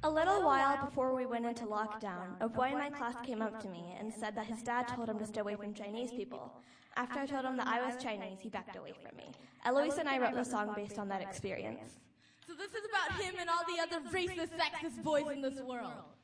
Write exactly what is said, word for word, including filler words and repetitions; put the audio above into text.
A little while before we went into lockdown, a boy in my class came up to me and said that his dad told him to stay away from Chinese people. After I told him that I was Chinese, he backed away from me. Eloise and I wrote the song based on that experience. So this is about him and all the other racist, sexist boys in this world.